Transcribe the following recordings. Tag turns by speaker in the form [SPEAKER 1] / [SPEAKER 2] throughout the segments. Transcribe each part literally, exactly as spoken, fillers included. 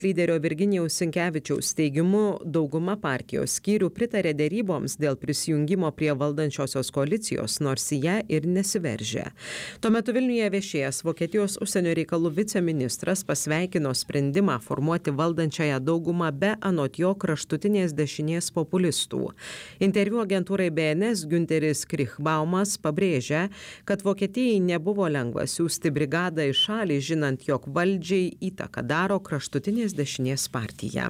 [SPEAKER 1] Lyderio Virginijaus Sinkevičiaus teigimu, dauguma partijos skyrių pritarė dėryboms dėl prisijungimo prie valdančiosios koalicijos, nors į ją ir nesiveržė. Tuo metu Vilniuje viešėjęs Vokietijos užsienio reikalų viceministras pasveikino sprendimą formuoti valdančiąją daugumą be anot jo kraštutinės dešinės populistų. Interviu agentūrai B N S Günteris Krichbaumas pabrėžė, kad Vokietijai nebuvo lengva siųsti brigadą į šalį, žinant, jog valdžiai įtaką daro kraštutinės dešinės partija.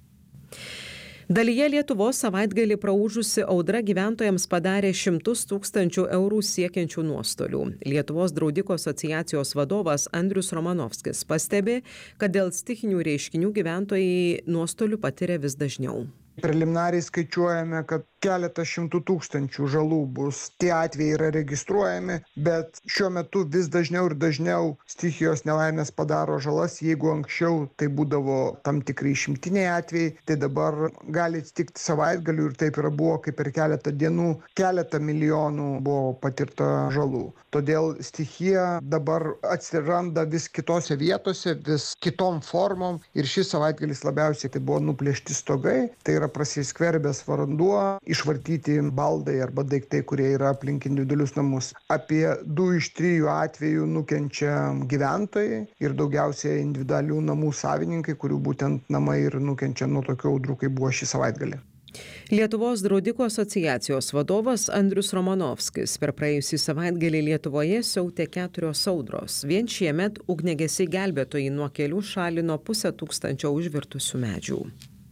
[SPEAKER 1] Dalyje Lietuvos savaitgalį praūžusi audra gyventojams padarė šimtus tūkstančių eurų siekiančių nuostolių. Lietuvos draudikų asociacijos vadovas Andrius Romanovskis pastebi, kad dėl stichinių reiškinių gyventojai nuostolių patiria vis dažniau.
[SPEAKER 2] Preliminariai skaičiuojame, kad keletą šimtų tūkstančių žalų bus. Tie atvejai yra registruojami, bet šiuo metu vis dažniau ir dažniau stichijos nelaimės padaro žalas. Jeigu anksčiau tai būdavo tam tikrai išimtiniai atvejai, tai dabar gali atsitikti savaitgalių ir taip yra buvo, kaip per keletą dienų keletą milijonų buvo patirta žalų. Todėl stichija dabar atsiranda vis kitose vietose, vis kitom formom ir šis savaitgalis labiausiai tai buvo nuplėšti stogai, tai yra prasiskverbęs vanduo, išvartyti baldai arba daiktai, kurie yra aplink individualius namus. Apie du iš trijų atvejų nukenčia gyventojai ir daugiausiai individualių namų savininkai, kurių būtent namai ir nukenčia nuo tokių audrų, kaip buvo šį savaitgalį.
[SPEAKER 1] Lietuvos draudikų asociacijos vadovas Andrius Romanovskis. Per praėjusį savaitgalį Lietuvoje siautė keturios audros. Vien šiemet ugniagesiai gelbėtojai nuo kelių šalino pusę tūkstančio užvirtusių medžių.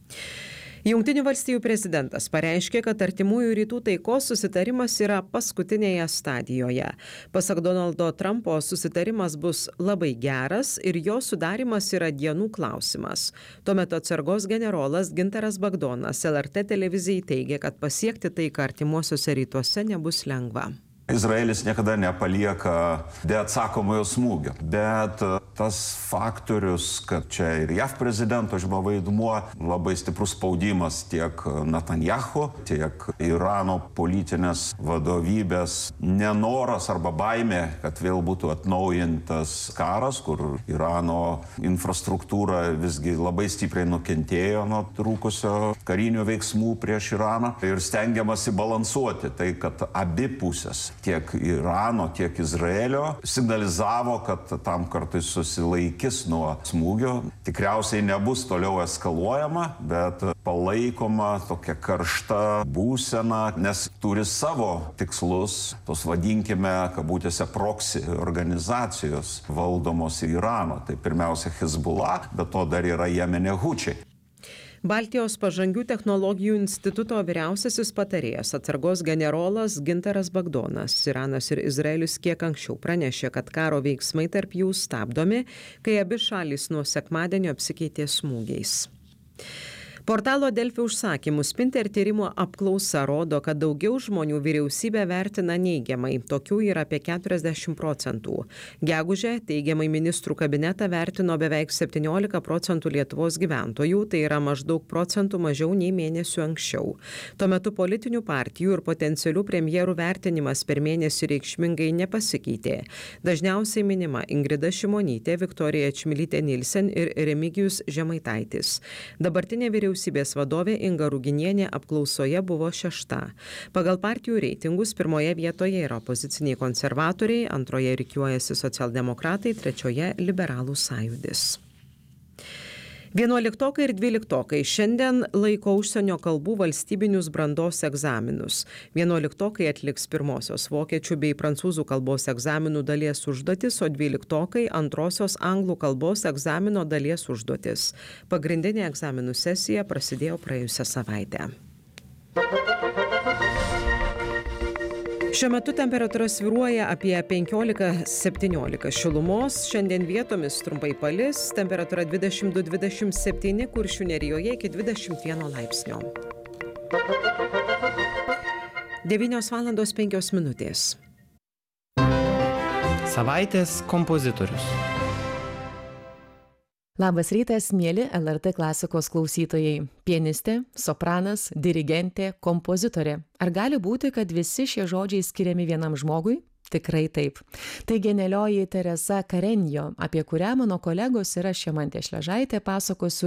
[SPEAKER 1] Jungtinių valstijų prezidentas pareiškė, kad artimųjų rytų taikos susitarimas yra paskutinėje stadijoje. Pasak Donaldo Trumpo, susitarimas bus labai geras ir jo sudarimas yra dienų klausimas. Tuo metu atsargos generolas Gintaras Bagdonas L R T televizijai teigė, kad pasiekti taiką artimuosiuose rytuose nebus lengva.
[SPEAKER 3] Izraelis niekada nepalieka be atsakomojo smūgio, bet tas faktorius, kad čia ir J A V prezidento vaidmuo, labai stiprus spaudimas tiek Netanyahu, tiek Irano politinės vadovybės nenoras arba baimė, kad vėl būtų atnaujintas karas, kur Irano infrastruktūra visgi labai stipriai nukentėjo nuo trūkusio karinių veiksmų prieš Iraną ir stengiamasi balansuoti tai, kad abi pusės tiek Irano, tiek Izraelio signalizavo, kad tam kartais susilaikys nuo smūgio. Tikriausiai nebus toliau eskaluojama, bet palaikoma tokia karšta būsena, nes turi savo tikslus, tos vadinkime, kabutėse proksi organizacijos valdomos Irano. Tai pirmiausia Hezbollah, bet to dar yra Jemene Hučiai.
[SPEAKER 1] Baltijos pažangių technologijų instituto vyriausiasis patarėjas atsargos generolas Gintaras Bagdonas. Iranas ir Izraelis kiek anksčiau pranešė, kad karo veiksmai tarp jų stabdomi, kai abi šalys nuo sekmadienio apsikeitė smūgiais. Portalo Delfi užsakymų Spinter tyrimo apklausa rodo, kad daugiau žmonių vyriausybę vertina neigiamai. Tokių yra apie keturiasdešimt procentų. Gegužę teigiamai ministrų kabinetą vertino beveik septyniolika procentų Lietuvos gyventojų, tai yra maždaug procentų mažiau nei mėnesių anksčiau. Tuo metu politinių partijų ir potencialių premjerų vertinimas per mėnesį reikšmingai nepasikeitė. Dažniausiai minima Ingrida Šimonytė, Viktorija Čmilytė Nilsen ir Remigijus Žemaitaitis. Dabartinė vyriausybė Vyriausybės vadovė Inga Ruginienė apklausoje buvo šešta. Pagal partijų reitingus pirmoje vietoje yra opoziciniai konservatoriai, antroje rikiuojasi socialdemokratai, trečioje liberalų sąjūdis. Vienuoliktokai ir dvyliktokai šiandien laiko užsienio kalbų valstybinius brandos egzaminus. Vienuoliktokai atliks pirmosios vokiečių bei prancūzų kalbos egzaminų dalies užduotis, o dvyliktokai antrosios anglų kalbos egzamino dalies užduotis. Pagrindinė egzaminų sesija prasidėjo praėjusią savaitę. Šiuo metu temperatūra svyruoja apie penkiolika septyniolika šilumos, šiandien vietomis trumpai palis, temperatūra dvidešimt du dvidešimt septyni, Kuršių nerijoje iki dvidešimt vieno laipsnio. devynios valandos penkios minutės.
[SPEAKER 4] Savaitės kompozitorius.
[SPEAKER 5] Labas rytas, mieli L R T klasikos klausytojai. Pianistė, sopranas, dirigentė, kompozitorė. Ar gali būti, kad visi šie žodžiai skiriami vienam žmogui? Tikrai taip. Tai genialioji Teresa Karenjo, apie kurią mano kolegos ir aš Šimantė Šležaitė pasakosiu